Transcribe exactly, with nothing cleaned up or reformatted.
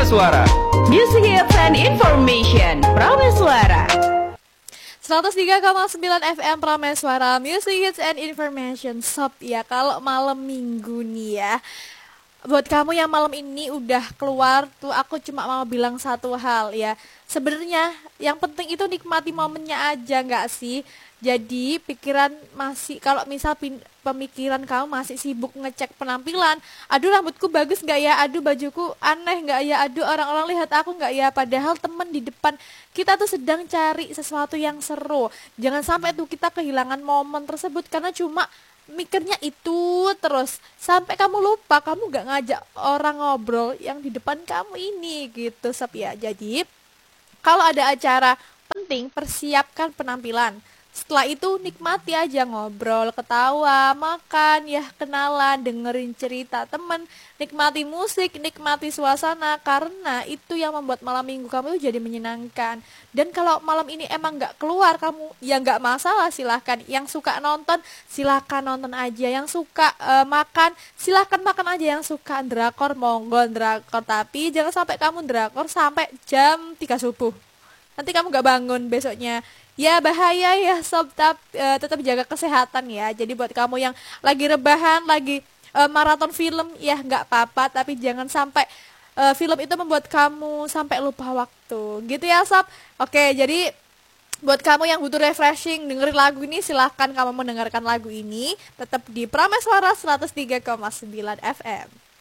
Prameswara. Music Hits and Information Prameswara. seratus tiga koma sembilan F M Prameswara, Music Hits and Information. Sob ya, kalau malam minggu nih ya, buat kamu yang malam ini udah keluar tuh, aku cuma mau bilang satu hal ya. Sebenarnya yang penting itu nikmati momennya aja, nggak sih? Jadi pikiran masih, kalau misal pin, pemikiran kamu masih sibuk ngecek penampilan, aduh rambutku bagus nggak ya, aduh bajuku aneh nggak ya, aduh orang-orang lihat aku nggak ya, padahal temen di depan kita tuh sedang cari sesuatu yang seru. Jangan sampai tuh kita kehilangan momen tersebut karena cuma mikirnya itu terus, sampai kamu lupa kamu gak ngajak orang ngobrol yang di depan kamu ini gitu Sob ya. Jadi kalau ada acara penting, persiapkan penampilan. Setelah itu nikmati aja, ngobrol, ketawa, makan, ya kenalan, dengerin cerita temen, nikmati musik, nikmati suasana, karena itu yang membuat malam minggu kamu itu jadi menyenangkan. Dan kalau malam ini emang gak keluar kamu, ya gak masalah, silahkan. Yang suka nonton, silahkan nonton aja. Yang suka uh, makan, silahkan makan aja. Yang suka drakor, monggo drakor. Tapi jangan sampai kamu drakor sampai jam tiga subuh. Nanti kamu gak bangun besoknya. Ya bahaya ya Sob, tetap, uh, tetap jaga kesehatan ya. Jadi buat kamu yang lagi rebahan, lagi uh, maraton film, ya nggak apa-apa, tapi jangan sampai uh, film itu membuat kamu sampai lupa waktu, gitu ya Sob. Oke, jadi buat kamu yang butuh refreshing, dengerin lagu ini, silahkan kamu mendengarkan lagu ini tetap di Prameswara seratus tiga koma sembilan F M.